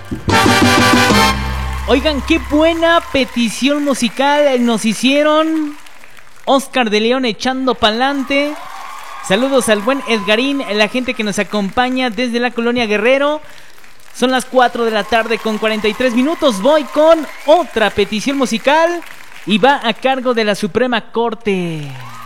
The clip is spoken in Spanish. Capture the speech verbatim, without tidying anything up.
Oigan, qué buena petición musical nos hicieron. Oscar de León echando pa'lante. Saludos al buen Edgarín, la gente que nos acompaña desde la colonia Guerrero. Son las cuatro de la tarde con cuarenta y tres minutos. Voy con otra petición musical y va a cargo de la Suprema Corte.